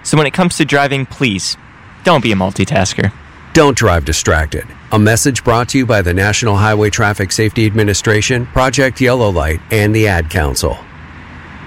So when it comes to driving, please, don't be a multitasker. Don't drive distracted. A message brought to you by the National Highway Traffic Safety Administration, Project Yellow Light, and the Ad Council.